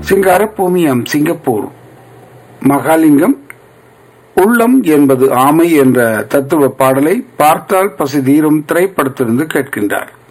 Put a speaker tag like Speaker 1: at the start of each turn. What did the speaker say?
Speaker 1: சிங்காரபூமியம் Singapore Mahalingam உள்ளம் என்பது ஆமை என்ற தத்துவ பாடலை பார்த்தால் பசி தீரும் திரைப்படத்திலிருந்து கேட்கின்றார்.